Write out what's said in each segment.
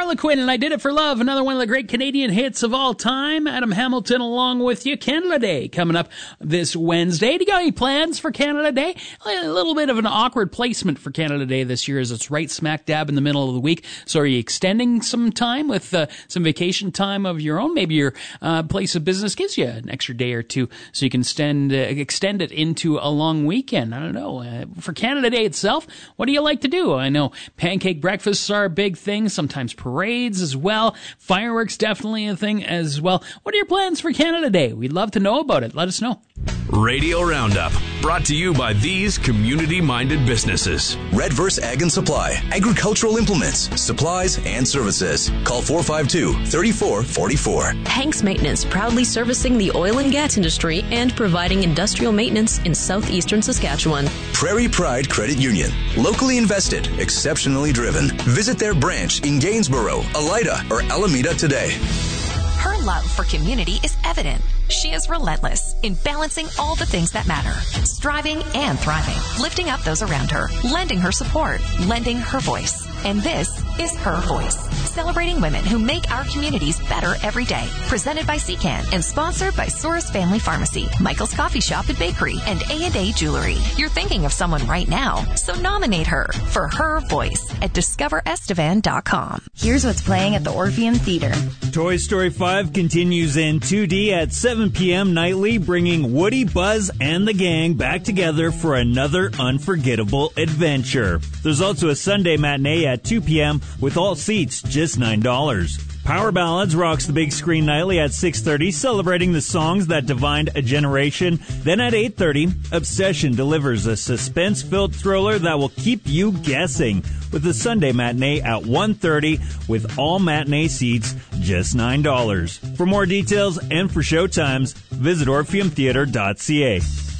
Harlequin and I Did It for Love, another one of the great Canadian hits of all time. Adam Hamilton along with you. Canada Day coming up this Wednesday. Do you got any plans for Canada Day? A little bit of an awkward placement for Canada Day this year as it's right smack dab in the middle of the week. So are you extending some time with some vacation time of your own? Maybe your place of business gives you an extra day or two so you can extend it into a long weekend. I don't know. For Canada Day itself, what do you like to do? I know pancake breakfasts are a big thing, sometimes parades as well. Fireworks definitely a thing as well. What are your plans for Canada Day? We'd love to know about it. Let us know. Radio Roundup, brought to you by these community-minded businesses. Redverse Ag and Supply, agricultural implements, supplies, and services. Call 452-3444. Hanks Maintenance, proudly servicing the oil and gas industry and providing industrial maintenance in southeastern Saskatchewan. Prairie Pride Credit Union, locally invested, exceptionally driven. Visit their branch in Gainsborough, Elida, or Alameda today. Her love for community is evident. She is relentless in balancing all the things that matter, striving and thriving, lifting up those around her, lending her support, lending her voice. And this is Her Voice, celebrating women who make our communities better every day. Presented by CCAN and sponsored by Souris Family Pharmacy, Michael's Coffee Shop and Bakery, and A&A Jewelry. You're thinking of someone right now, so nominate her for Her Voice at discoverestevan.com. Here's what's playing at the Orpheum Theater. Toy Story 5 continues in 2D at 7 p.m. nightly, bringing Woody, Buzz, and the gang back together for another unforgettable adventure. There's also a Sunday matinee at 2 p.m. with all seats just $9. Power Ballads rocks the big screen nightly at 6:30, celebrating the songs that defined a generation. Then at 8:30, Obsession delivers a suspense-filled thriller that will keep you guessing, with the Sunday matinee at 1:30 with all matinee seats just $9. For more details and for showtimes, visit orpheumtheater.ca.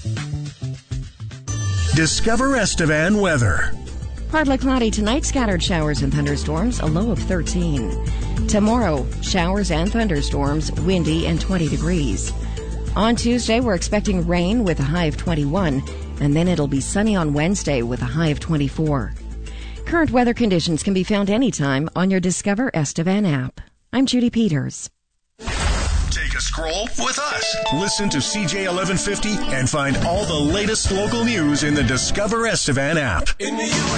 Discover Estevan weather. Partly cloudy tonight, scattered showers and thunderstorms, a low of 13. Tomorrow, showers and thunderstorms, windy and 20 degrees. On Tuesday, we're expecting rain with a high of 21, and then it'll be sunny on Wednesday with a high of 24. Current weather conditions can be found anytime on your Discover Estevan app. I'm Judy Peters. Take a scroll with us. Listen to CJ 1150 and find all the latest local news in the Discover Estevan app.